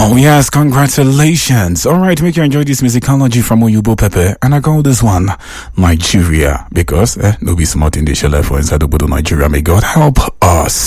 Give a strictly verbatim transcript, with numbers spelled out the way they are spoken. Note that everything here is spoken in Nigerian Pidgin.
Oh yes, congratulations. Alright, make you enjoy this musicology from Oyubo Pepe. And I call this one Nigeria. Because, eh, no be smart in the shell for inside the Nigeria. May God help us.